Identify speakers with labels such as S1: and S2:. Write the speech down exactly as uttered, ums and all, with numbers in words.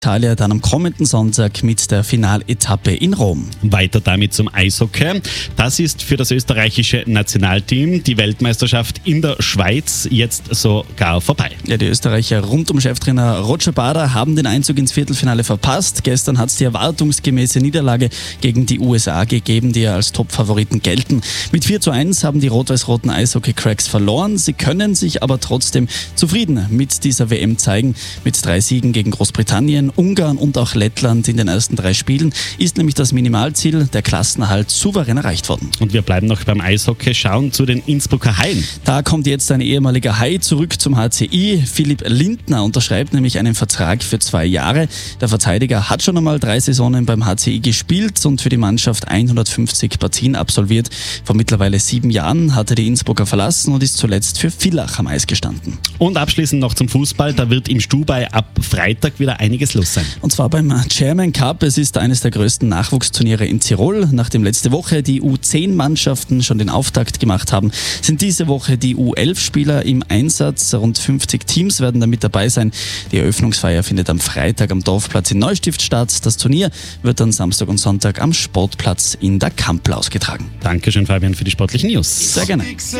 S1: Italia dann am kommenden Sonntag mit der Finaletappe in Rom.
S2: Weiter damit zum Eishockey. Das ist für das österreichische Nationalteam die Weltmeisterschaft in der Schweiz jetzt sogar vorbei.
S1: Ja, die Österreicher rund um Cheftrainer Roger Bader haben den Einzug ins Viertelfinale verpasst. Gestern hat es die erwartungsgemäße Niederlage gegen die U S A gegeben, die ja als Top-Favoriten gelten. Mit vier zu eins haben die rot-weiß-roten Eishockey-Cracks verloren. Sie können sich aber trotzdem zufrieden mit dieser W M zeigen. Mit drei Siegen gegen Großbritannien, Ungarn und auch Lettland in den ersten drei Spielen ist nämlich das Minimalziel, der Klassenerhalt, souverän erreicht worden.
S2: Und wir bleiben noch beim Eishockey, schauen zu den Innsbrucker Haien.
S1: Da kommt jetzt ein ehemaliger Hai zurück zum H C I. Philipp Lindner unterschreibt nämlich einen Vertrag für zwei Jahre. Der Verteidiger hat schon einmal drei Saisonen beim H C I gespielt und für die Mannschaft hundertfünfzig Partien absolviert. Vor mittlerweile sieben Jahren hat er die Innsbrucker verlassen und ist zuletzt für Villach am Eis gestanden.
S2: Und abschließend noch zum Fußball. Da wird im Stubai ab Freitag wieder einiges los sein.
S1: Und zwar beim Chairman Cup. Es ist eines der größten Nachwuchsturniere in Tirol. Nachdem letzte Woche die U zehn Mannschaften schon den Auftakt gemacht haben, sind diese Woche die U elf Spieler im Einsatz. Rund fünfzig Teams werden da mit dabei sein. Die Eröffnungsfeier findet am Freitag am Dorfplatz in Neustift statt. Das Turnier wird dann Samstag und Sonntag am Sportplatz in der Kampl ausgetragen.
S2: Dankeschön, Fabian, für die sportlichen News.
S1: Sehr gerne.